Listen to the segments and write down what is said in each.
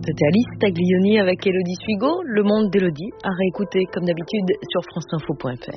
C'était Alice Taglioni avec Elodie Suigo. Le monde d'Elodie à réécouter comme d'habitude sur franceinfo.fr.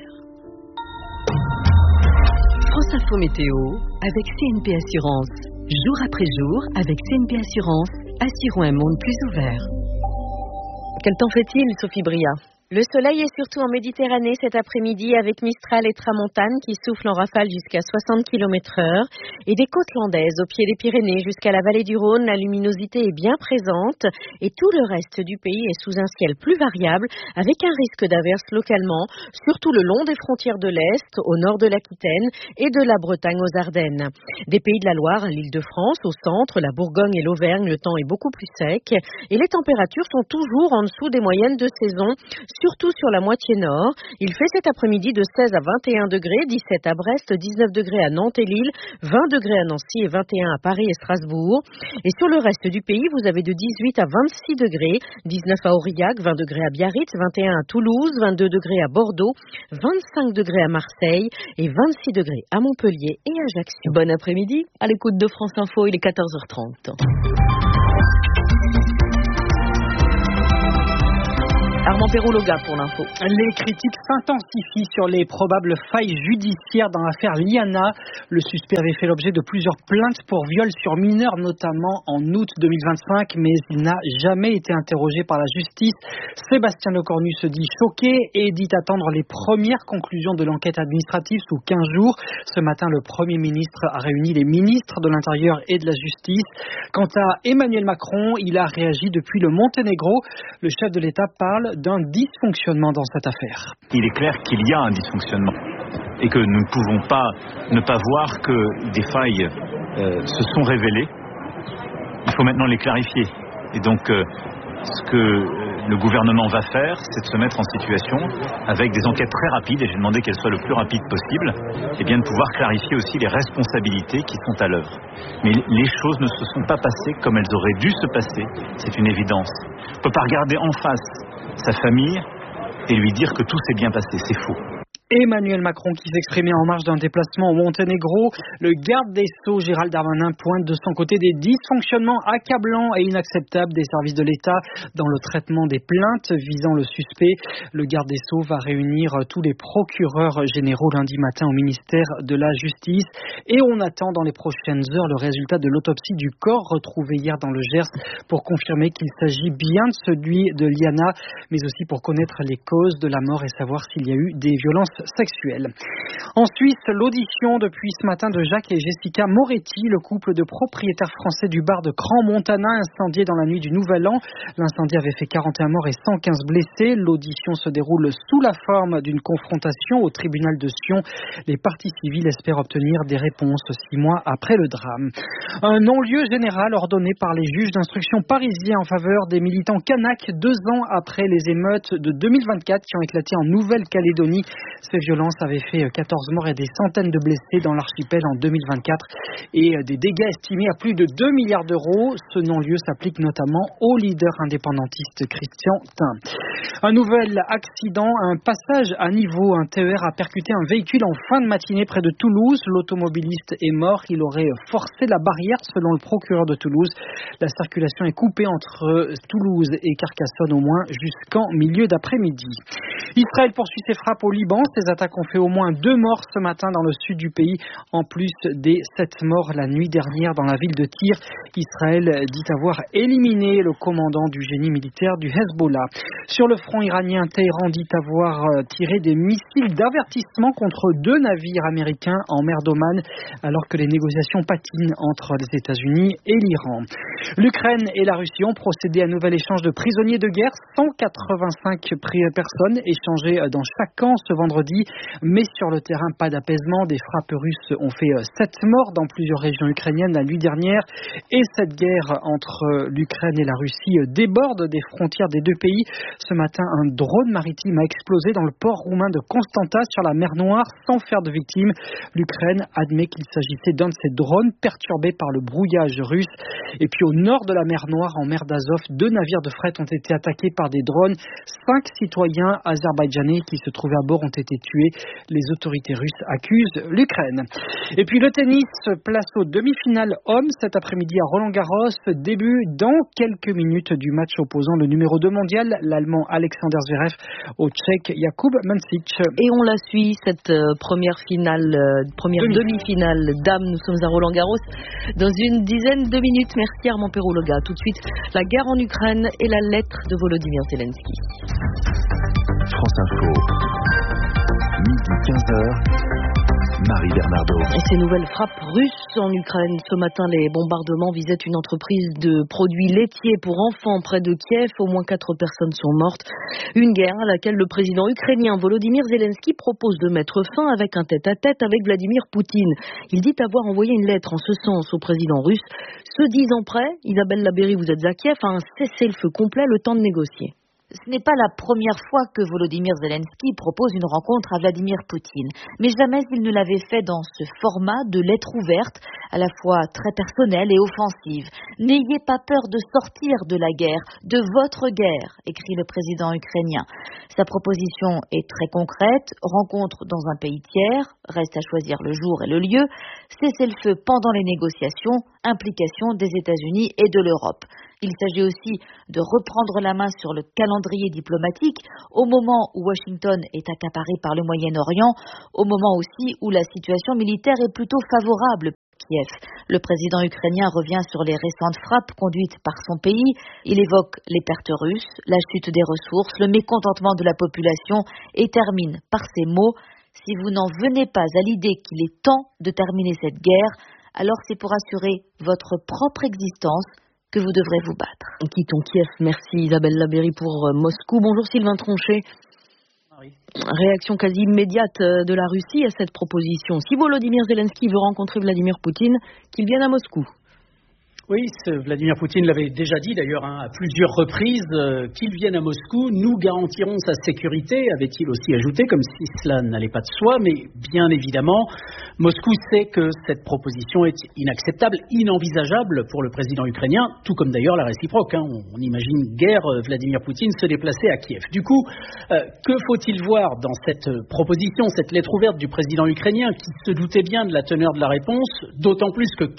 France Info Météo avec CNP Assurance. Jour après jour, avec CNP Assurance, assurons un monde plus ouvert. Quel temps fait-il, Sophie Bria ? Le soleil est surtout en Méditerranée cet après-midi avec Mistral et Tramontane qui soufflent en rafale jusqu'à 60 km/h et des côtes landaises au pied des Pyrénées jusqu'à la vallée du Rhône. La luminosité est bien présente et tout le reste du pays est sous un ciel plus variable avec un risque d'averses localement, surtout le long des frontières de l'Est, au nord de l'Aquitaine et de la Bretagne aux Ardennes. Des pays de la Loire à l'Île-de-France, au centre, la Bourgogne et l'Auvergne, le temps est beaucoup plus sec et les températures sont toujours en dessous des moyennes de saison, surtout sur la moitié nord. Il fait cet après-midi de 16 à 21 degrés, 17 à Brest, 19 degrés à Nantes et Lille, 20 degrés à Nancy et 21 à Paris et Strasbourg. Et sur le reste du pays, vous avez de 18 à 26 degrés, 19 à Aurillac, 20 degrés à Biarritz, 21 à Toulouse, 22 degrés à Bordeaux, 25 degrés à Marseille et 26 degrés à Montpellier et Ajaccio. Bon après-midi, à l'écoute de France Info, il est 14h30. Armand Perrault-Loga pour l'info. Les critiques s'intensifient sur les probables failles judiciaires dans l'affaire Liana. Le suspect avait fait l'objet de plusieurs plaintes pour viol sur mineurs, notamment en août 2025, mais il n'a jamais été interrogé par la justice. Sébastien Lecornu se dit choqué et dit attendre les premières conclusions de l'enquête administrative sous 15 jours. Ce matin, le Premier ministre a réuni les ministres de l'Intérieur et de la Justice. Quant à Emmanuel Macron, il a réagi depuis le Monténégro. Le chef de l'État parle d'un dysfonctionnement dans cette affaire. Il est clair qu'il y a un dysfonctionnement et que nous ne pouvons pas ne pas voir que des failles se sont révélées. Il faut maintenant les clarifier. Et donc, ce que le gouvernement va faire, c'est de se mettre en situation, avec des enquêtes très rapides, et j'ai demandé qu'elles soient le plus rapides possible, et bien de pouvoir clarifier aussi les responsabilités qui sont à l'œuvre. Mais les choses ne se sont pas passées comme elles auraient dû se passer, c'est une évidence. On ne peut pas regarder en face sa famille et lui dire que tout s'est bien passé, c'est faux. Emmanuel Macron qui s'exprimait en marge d'un déplacement au Monténégro. Le garde des Sceaux, Gérald Darmanin, pointe de son côté des dysfonctionnements accablants et inacceptables des services de l'État dans le traitement des plaintes visant le suspect. Le garde des Sceaux va réunir tous les procureurs généraux lundi matin au ministère de la Justice. Et on attend dans les prochaines heures le résultat de l'autopsie du corps retrouvé hier dans le Gers pour confirmer qu'il s'agit bien de celui de Liana, mais aussi pour connaître les causes de la mort et savoir s'il y a eu des violences sexuelle. En Suisse, l'audition depuis ce matin de Jacques et Jessica Moretti, le couple de propriétaires français du bar de Crans-Montana incendié dans la nuit du Nouvel An. L'incendie avait fait 41 morts et 115 blessés. L'audition se déroule sous la forme d'une confrontation au tribunal de Sion. Les parties civiles espèrent obtenir des réponses 6 mois après le drame. Un non-lieu général ordonné par les juges d'instruction parisiens en faveur des militants kanaks 2 ans après les émeutes de 2024 qui ont éclaté en Nouvelle-Calédonie. Ces violences avaient fait 14 morts et des centaines de blessés dans l'archipel en 2024 et des dégâts estimés à plus de 2 milliards d'euros. Ce non-lieu s'applique notamment au leader indépendantiste Christian Tin. Un nouvel accident, un passage à niveau. Un TER a percuté un véhicule en fin de matinée près de Toulouse. L'automobiliste est mort. Il aurait forcé la barrière selon le procureur de Toulouse. La circulation est coupée entre Toulouse et Carcassonne au moins jusqu'en milieu d'après-midi. Israël poursuit ses frappes au Liban. Ces attaques ont fait au moins 2 morts ce matin dans le sud du pays, en plus des 7 morts la nuit dernière dans la ville de Tyr. Israël dit avoir éliminé le commandant du génie militaire du Hezbollah. Sur le front iranien, Téhéran dit avoir tiré des missiles d'avertissement contre 2 navires américains en mer d'Oman, alors que les négociations patinent entre les États-Unis et l'Iran. L'Ukraine et la Russie ont procédé à un nouvel échange de prisonniers de guerre. 185 personnes échangées dans chaque camp ce vendredi, mais sur le terrain, pas d'apaisement. Des frappes russes ont fait 7 morts dans plusieurs régions ukrainiennes la nuit dernière, et cette guerre entre l'Ukraine et la Russie déborde des frontières des 2 pays. Ce matin, un drone maritime a explosé dans le port roumain de Constanta sur la mer Noire sans faire de victimes. L'Ukraine admet qu'il s'agissait d'un de ces drones perturbés par le brouillage russe. Et puis au nord de la mer Noire, en mer d'Azov, 2 navires de fret ont été attaqués par des drones. 5 citoyens azerbaïdjanais qui se trouvaient à bord ont été été tués. Les autorités russes accusent l'Ukraine. Et puis le tennis, place aux demi-finales hommes cet après-midi à Roland-Garros. Début dans quelques minutes du match opposant le numéro 2 mondial, l'Allemand Alexander Zverev, au Tchèque Jakub Mancic. Et on la suit, cette première demi-finale dames. Nous sommes à Roland-Garros dans une dizaine de minutes. Merci Armand Perrault-Loga. Tout de suite, la guerre en Ukraine et la lettre de Volodymyr Zelensky. France Info, midi 15h. Marie Bernardo. Et ces nouvelles frappes russes en Ukraine. Ce matin, les bombardements visaient une entreprise de produits laitiers pour enfants près de Kiev. Au moins 4 personnes sont mortes. Une guerre à laquelle le président ukrainien Volodymyr Zelensky propose de mettre fin avec un tête-à-tête avec Vladimir Poutine. Il dit avoir envoyé une lettre en ce sens au président russe. Se disant prêt, Isabelle Labéry, vous êtes à Kiev, à un cessez-le-feu complet, le temps de négocier. Ce n'est pas la première fois que Volodymyr Zelensky propose une rencontre à Vladimir Poutine. Mais jamais il ne l'avait fait dans ce format de lettre ouverte, à la fois très personnelle et offensive. N'ayez pas peur de sortir de la guerre, de votre guerre, écrit le président ukrainien. Sa proposition est très concrète, rencontre dans un pays tiers, reste à choisir le jour et le lieu, cessez-le-feu pendant les négociations, implication des États-Unis et de l'Europe. Il s'agit aussi de reprendre la main sur le calendrier diplomatique au moment où Washington est accaparé par le Moyen-Orient, au moment aussi où la situation militaire est plutôt favorable pour Kiev. Le président ukrainien revient sur les récentes frappes conduites par son pays. Il évoque les pertes russes, la chute des ressources, le mécontentement de la population et termine par ces mots « Si vous n'en venez pas à l'idée qu'il est temps de terminer cette guerre, alors c'est pour assurer votre propre existence que vous devrez vous battre. » Quittons Kiev. Merci Isabelle Labéry pour Moscou. Bonjour Sylvain Tronchet. Marie. Réaction quasi immédiate de la Russie à cette proposition. Si Volodymyr Zelensky veut rencontrer Vladimir Poutine, qu'il vienne à Moscou. Oui, Vladimir Poutine l'avait déjà dit d'ailleurs à plusieurs reprises, qu'il vienne à Moscou, nous garantirons sa sécurité, avait-il aussi ajouté, comme si cela n'allait pas de soi, mais bien évidemment, Moscou sait que cette proposition est inacceptable, inenvisageable pour le président ukrainien, tout comme d'ailleurs la réciproque. On imagine guère Vladimir Poutine se déplacer à Kiev. Du coup, que faut-il voir dans cette proposition, cette lettre ouverte du président ukrainien qui se doutait bien de la teneur de la réponse, d'autant plus que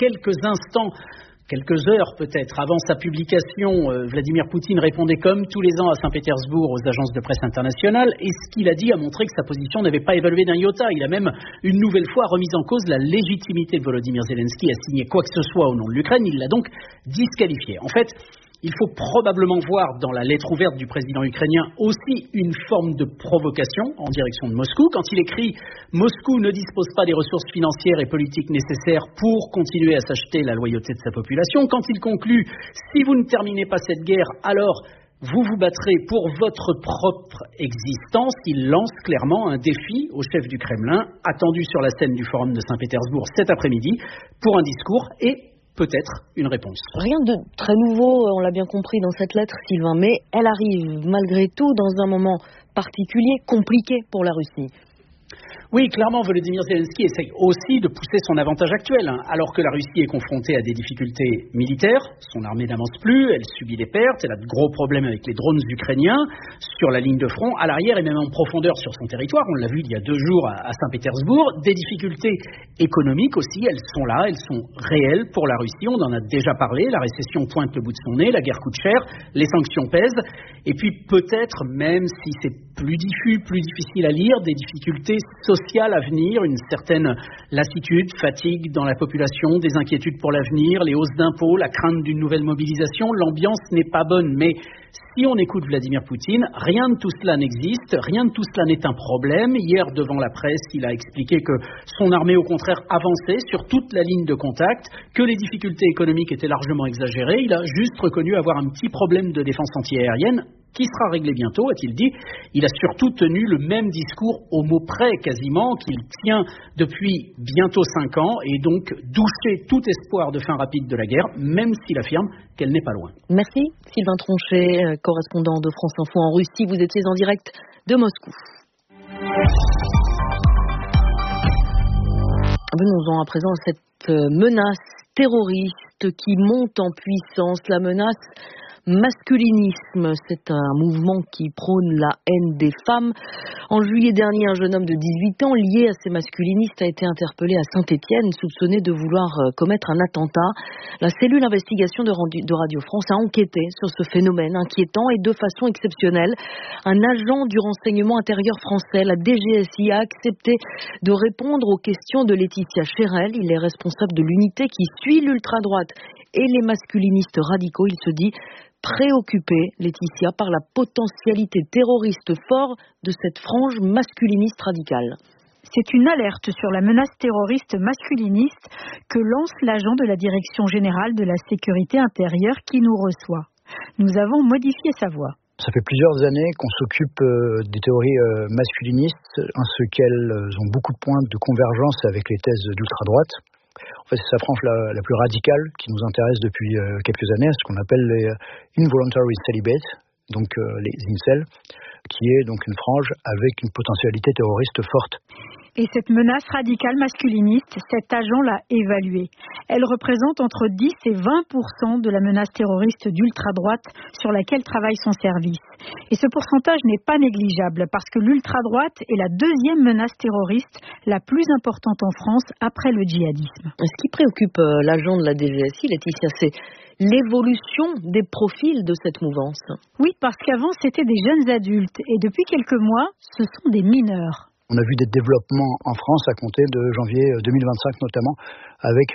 quelques heures peut-être avant sa publication, Vladimir Poutine répondait comme tous les ans à Saint-Pétersbourg aux agences de presse internationales, et ce qu'il a dit a montré que sa position n'avait pas évolué d'un iota. Il a même une nouvelle fois remis en cause la légitimité de Volodymyr Zelensky à signer quoi que ce soit au nom de l'Ukraine. Il l'a donc disqualifié. En fait, il faut probablement voir dans la lettre ouverte du président ukrainien aussi une forme de provocation en direction de Moscou. Quand il écrit « Moscou ne dispose pas des ressources financières et politiques nécessaires pour continuer à s'acheter la loyauté de sa population », quand il conclut « Si vous ne terminez pas cette guerre, alors vous vous battrez pour votre propre existence », il lance clairement un défi au chef du Kremlin, attendu sur la scène du Forum de Saint-Pétersbourg cet après-midi, pour un discours et peut-être une réponse. Rien de très nouveau, on l'a bien compris dans cette lettre, Sylvain, mais elle arrive malgré tout dans un moment particulier, compliqué pour la Russie. Oui, clairement, Volodymyr Zelensky essaye aussi de pousser son avantage actuel. Alors que la Russie est confrontée à des difficultés militaires, son armée n'avance plus, elle subit des pertes, elle a de gros problèmes avec les drones ukrainiens sur la ligne de front, à l'arrière et même en profondeur sur son territoire. On l'a vu il y a 2 jours à Saint-Pétersbourg. Des difficultés économiques aussi, elles sont là, elles sont réelles pour la Russie. On en a déjà parlé, la récession pointe le bout de son nez, la guerre coûte cher, les sanctions pèsent. Et puis peut-être, même si c'est plus diffus, plus difficile à lire, des difficultés sociales à venir, une certaine lassitude, fatigue dans la population, des inquiétudes pour l'avenir, les hausses d'impôts, la crainte d'une nouvelle mobilisation. L'ambiance n'est pas bonne, mais si on écoute Vladimir Poutine, rien de tout cela n'existe, rien de tout cela n'est un problème. Hier, devant la presse, il a expliqué que son armée, au contraire, avançait sur toute la ligne de contact, que les difficultés économiques étaient largement exagérées. Il a juste reconnu avoir un petit problème de défense antiaérienne, qui sera réglé bientôt, a-t-il dit. Il a surtout tenu le même discours au mot près quasiment qu'il tient depuis bientôt 5 ans et donc douché tout espoir de fin rapide de la guerre, même s'il affirme qu'elle n'est pas loin. Merci Sylvain Tronchet, correspondant de France Info en Russie. Vous étiez en direct de Moscou. Venons-en à présent à cette menace terroriste qui monte en puissance, la menace masculinisme. C'est un mouvement qui prône la haine des femmes. En juillet dernier, un jeune homme de 18 ans lié à ces masculinistes a été interpellé à Saint-Étienne, soupçonné de vouloir commettre un attentat. La cellule investigation de Radio France a enquêté sur ce phénomène inquiétant et de façon exceptionnelle. Un agent du renseignement intérieur français, la DGSI, a accepté de répondre aux questions de Laetitia Chérel. Il est responsable de l'unité qui suit l'ultra-droite et les masculinistes radicaux. Il se dit préoccupé, Laetitia, par la potentialité terroriste forte de cette frange masculiniste radicale. C'est une alerte sur la menace terroriste masculiniste que lance l'agent de la Direction générale de la sécurité intérieure qui nous reçoit. Nous avons modifié sa voix. Ça fait plusieurs années qu'on s'occupe des théories masculinistes, en ce qu'elles ont beaucoup de points de convergence avec les thèses d'ultra-droite. En fait, c'est sa frange la plus radicale qui nous intéresse depuis quelques années, ce qu'on appelle les involuntary celibate, donc les incels, qui est donc une frange avec une potentialité terroriste forte. Et cette menace radicale masculiniste, cet agent l'a évaluée. Elle représente entre 10 et 20% de la menace terroriste d'ultra-droite sur laquelle travaille son service. Et ce pourcentage n'est pas négligeable parce que l'ultra-droite est la deuxième menace terroriste la plus importante en France après le djihadisme. Ce qui préoccupe l'agent de la DGSI, Laetitia, c'est l'évolution des profils de cette mouvance. Oui, parce qu'avant, c'était des jeunes adultes et depuis quelques mois, ce sont des mineurs. On a vu des développements en France à compter de janvier 2025 notamment, avec